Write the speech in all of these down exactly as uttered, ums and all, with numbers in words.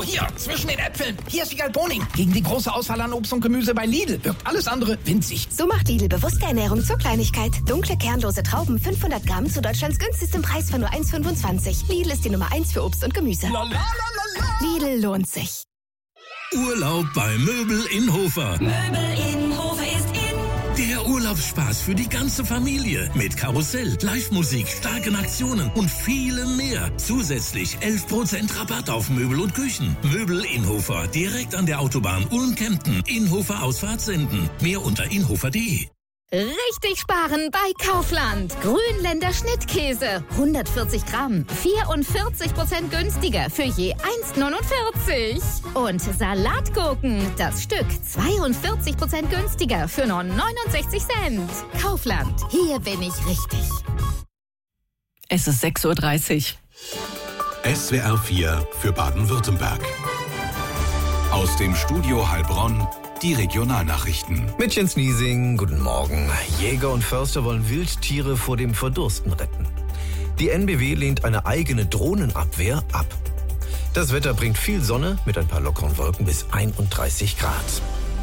Oh, hier, zwischen den Äpfeln. Hier ist Egal Boning. Gegen die große Auswahl an Obst und Gemüse bei Lidl wirkt alles andere winzig. So macht Lidl bewusste Ernährung zur Kleinigkeit. Dunkle, kernlose Trauben, fünfhundert Gramm zu Deutschlands günstigstem Preis von nur eins Komma fünfundzwanzig. Lidl ist die Nummer eins für Obst und Gemüse. Lidl lohnt sich. Urlaub bei Möbel in Hofer. Möbel in Hofer ist in. Der Urlaubsspaß für die ganze Familie. Mit Karussell, Live-Musik, starken Aktionen und vielem mehr. Zusätzlich elf Prozent Rabatt auf Möbel und Küchen. Möbel in Hofer, direkt an der Autobahn Ulm-Kempten. Inhofer Ausfahrt senden. Mehr unter inhofer punkt de. Richtig sparen bei Kaufland. Grünländer Schnittkäse. hundertvierzig Gramm. vierundvierzig Prozent günstiger für je eins Komma neunundvierzig. Und Salatgurken. Das Stück zweiundvierzig Prozent günstiger für nur neunundsechzig Cent. Kaufland. Hier bin ich richtig. Es ist sechs Uhr dreißig. S W R vier für Baden-Württemberg. Aus dem Studio Heilbronn die Regionalnachrichten. Mit Jens Niesing, guten Morgen. Jäger und Förster wollen Wildtiere vor dem Verdursten retten. Die N B W lehnt eine eigene Drohnenabwehr ab. Das Wetter bringt viel Sonne mit ein paar lockeren Wolken bis einunddreißig Grad.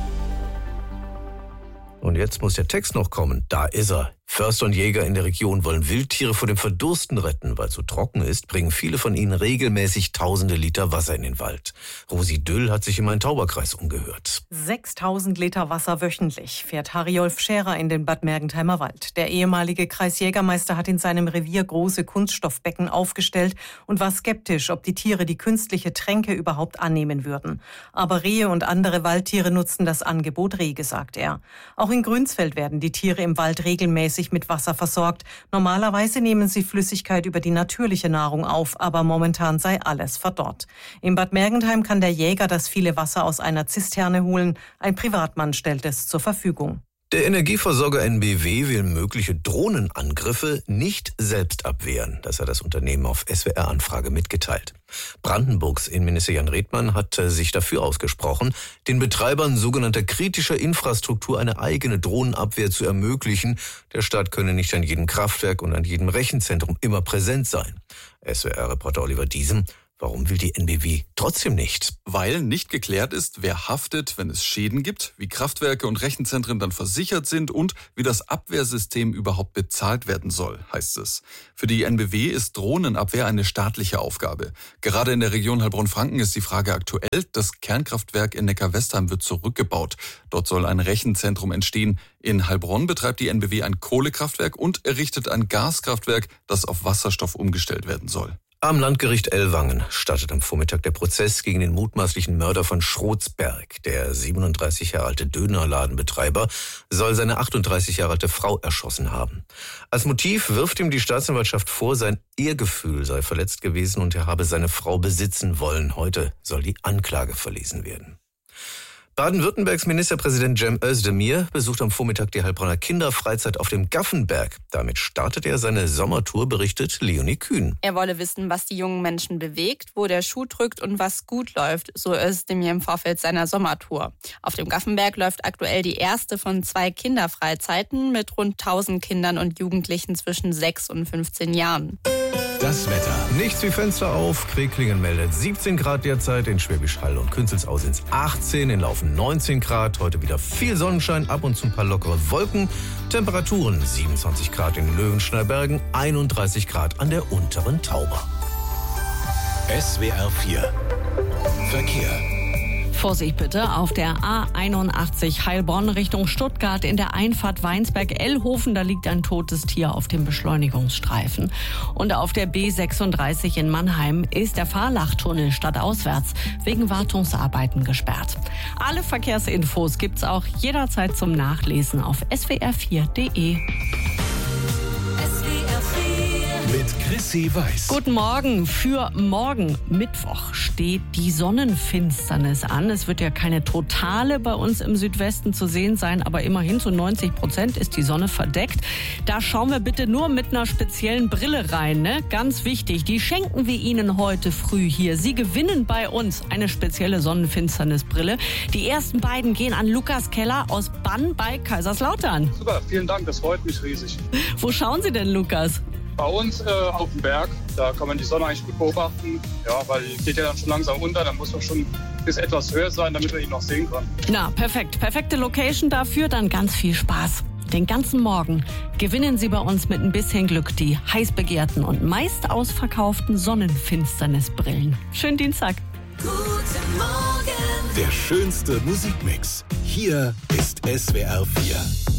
Und jetzt muss der Text noch kommen. Da ist er. Förster und Jäger in der Region wollen Wildtiere vor dem Verdursten retten. Weil es so trocken ist, bringen viele von ihnen regelmäßig tausende Liter Wasser in den Wald. Rosi Düll hat sich im Main-Tauber-Kreis umgehört. sechstausend Liter Wasser wöchentlich fährt Harry-Olf Scherer in den Bad Mergentheimer Wald. Der ehemalige Kreisjägermeister hat in seinem Revier große Kunststoffbecken aufgestellt und war skeptisch, ob die Tiere die künstliche Tränke überhaupt annehmen würden. Aber Rehe und andere Waldtiere nutzen das Angebot rege, sagt er. Auch in Grünsfeld werden die Tiere im Wald regelmäßig mit Wasser versorgt. Normalerweise nehmen sie Flüssigkeit über die natürliche Nahrung auf, aber momentan sei alles verdorrt. In Bad Mergentheim kann der Jäger das viele Wasser aus einer Zisterne holen. Ein Privatmann stellt es zur Verfügung. Der Energieversorger N B W will mögliche Drohnenangriffe nicht selbst abwehren. Das hat das Unternehmen auf S W R-Anfrage mitgeteilt. Brandenburgs Innenminister Jan Redmann hat sich dafür ausgesprochen, den Betreibern sogenannter kritischer Infrastruktur eine eigene Drohnenabwehr zu ermöglichen. Der Staat könne nicht an jedem Kraftwerk und an jedem Rechenzentrum immer präsent sein. S W R-Reporter Oliver Diesem: Warum will die N B W trotzdem nicht? Weil nicht geklärt ist, wer haftet, wenn es Schäden gibt, wie Kraftwerke und Rechenzentren dann versichert sind und wie das Abwehrsystem überhaupt bezahlt werden soll, heißt es. Für die N B W ist Drohnenabwehr eine staatliche Aufgabe. Gerade in der Region Heilbronn-Franken ist die Frage aktuell. Das Kernkraftwerk in Neckar-Westheim wird zurückgebaut. Dort soll ein Rechenzentrum entstehen. In Heilbronn betreibt die N B W ein Kohlekraftwerk und errichtet ein Gaskraftwerk, das auf Wasserstoff umgestellt werden soll. Am Landgericht Ellwangen startet am Vormittag der Prozess gegen den mutmaßlichen Mörder von Schrotzberg. Der siebenunddreißig Jahre alte Dönerladenbetreiber soll seine achtunddreißig Jahre alte Frau erschossen haben. Als Motiv wirft ihm die Staatsanwaltschaft vor, sein Ehrgefühl sei verletzt gewesen und er habe seine Frau besitzen wollen. Heute soll die Anklage verlesen werden. Baden-Württembergs Ministerpräsident Cem Özdemir besucht am Vormittag die Heilbronner Kinderfreizeit auf dem Gaffenberg. Damit startet er seine Sommertour, berichtet Leonie Kühn. Er wolle wissen, was die jungen Menschen bewegt, wo der Schuh drückt und was gut läuft, so Özdemir im Vorfeld seiner Sommertour. Auf dem Gaffenberg läuft aktuell die erste von zwei Kinderfreizeiten mit rund tausend Kindern und Jugendlichen zwischen sechs und fünfzehn Jahren. Das Wetter. Nichts wie Fenster auf. Kreklingen meldet siebzehn Grad derzeit, in Schwäbisch Hall und Künzelsau sind es achtzehn, in Laufen neunzehn Grad. Heute wieder viel Sonnenschein, ab und zu ein paar lockere Wolken. Temperaturen siebenundzwanzig Grad in Löwenschneibergen, einunddreißig Grad an der unteren Tauber. S W R vier Verkehr. Vorsicht bitte auf der A einundachtzig Heilbronn Richtung Stuttgart in der Einfahrt Weinsberg-Ellhofen. Da liegt ein totes Tier auf dem Beschleunigungsstreifen. Und auf der B sechsunddreißig in Mannheim ist der Fahrlachtunnel stadtauswärts wegen Wartungsarbeiten gesperrt. Alle Verkehrsinfos gibt's auch jederzeit zum Nachlesen auf s w r vier punkt de. Mit Chrissy Weiß. Guten Morgen. Für morgen Mittwoch steht die Sonnenfinsternis an. Es wird ja keine totale bei uns im Südwesten zu sehen sein, aber immerhin zu neunzig Prozent ist die Sonne verdeckt. Da schauen wir bitte nur mit einer speziellen Brille rein, ne? Ganz wichtig, die schenken wir Ihnen heute früh hier. Sie gewinnen bei uns eine spezielle Sonnenfinsternisbrille. Die ersten beiden gehen an Lukas Keller aus Bann bei Kaiserslautern. Super, vielen Dank, das freut mich riesig. Wo schauen Sie denn, Lukas? Bei uns äh, auf dem Berg, Da kann man die Sonne eigentlich gut beobachten. Ja, weil die geht ja dann schon langsam unter. Dann muss man schon bis etwas höher sein, damit man ihn noch sehen kann. Na, perfekt. Perfekte Location dafür. Dann ganz viel Spaß. Den ganzen Morgen gewinnen Sie bei uns mit ein bisschen Glück die heiß begehrten und meist ausverkauften Sonnenfinsternisbrillen. Schönen Dienstag. Guten Morgen. Der schönste Musikmix. Hier ist S W R vier.